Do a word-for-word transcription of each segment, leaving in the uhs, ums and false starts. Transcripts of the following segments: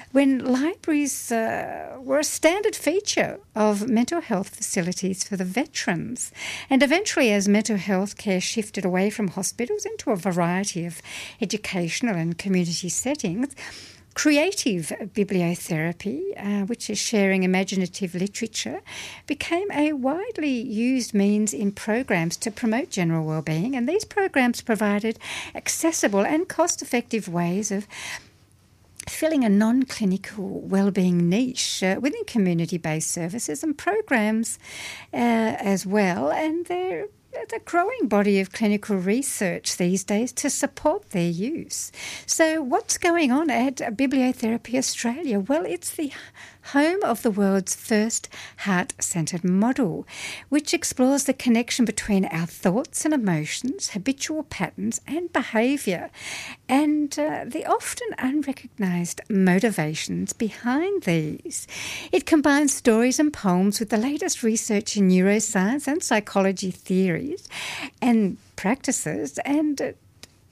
when libraries uh, were a standard feature of mental health facilities for the veterans. And eventually, as mental health care shifted away from hospitals into a variety of educational and community settings, creative bibliotherapy, uh, which is sharing imaginative literature, became a widely used means in programs to promote general wellbeing, and these programs provided accessible and cost-effective ways of filling a non-clinical wellbeing niche uh, within community-based services and programs uh, as well, and they're There's a growing body of clinical research these days to support their use. So what's going on at Bibliotherapy Australia? Well, it's the home of the world's first heart-centred model, which explores the connection between our thoughts and emotions, habitual patterns and behaviour, and uh, the often unrecognised motivations behind these. It combines stories and poems with the latest research in neuroscience and psychology theories and practices, and uh,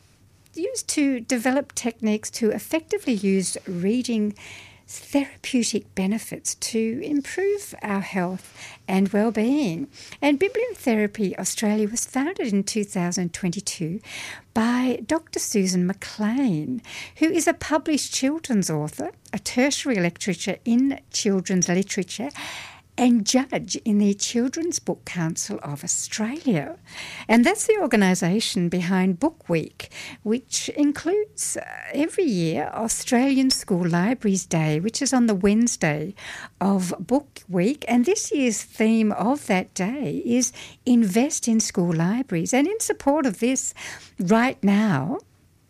used to develop techniques to effectively use reading therapeutic benefits to improve our health and well-being. And Bibliotherapy Australia was founded in two thousand twenty-two by Doctor Susan McLean, who is a published children's author, a tertiary lecturer in children's literature, and judge in the Children's Book Council of Australia. And that's the organisation behind Book Week, which includes uh, every year Australian School Libraries Day, which is on the Wednesday of Book Week. And this year's theme of that day is Invest in School Libraries. And in support of this, right now,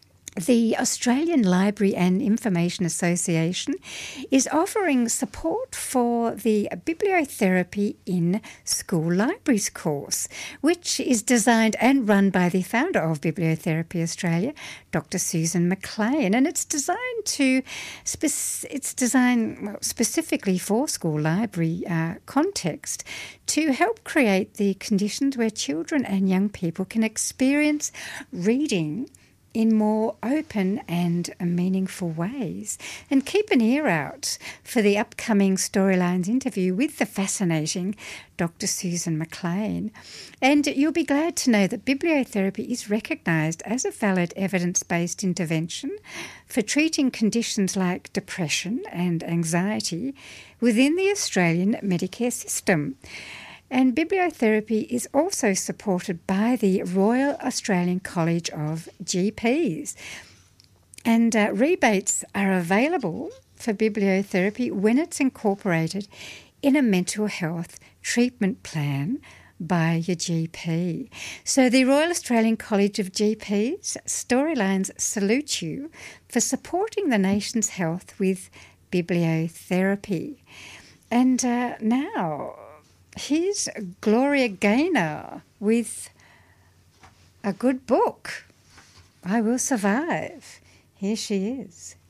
the Australian Library and Information Association is offering support for the Bibliotherapy in School Libraries course, which is designed and run by the founder of Bibliotherapy Australia, Doctor Susan McLean. And it's designed to spec- it's designed well, specifically for school library uh, context to help create the conditions where children and young people can experience reading in more open and meaningful ways. And keep an ear out for the upcoming Storylines interview with the fascinating Doctor Susan McLean. And you'll be glad to know that bibliotherapy is recognised as a valid evidence-based intervention for treating conditions like depression and anxiety within the Australian Medicare system. And bibliotherapy is also supported by the Royal Australian College of G Ps. And uh, rebates are available for bibliotherapy when it's incorporated in a mental health treatment plan by your G P. So the Royal Australian College of G Ps, Storylines salute you for supporting the nation's health with bibliotherapy. And uh, now, here's Gloria Gaynor with a good book, I Will Survive. Here she is.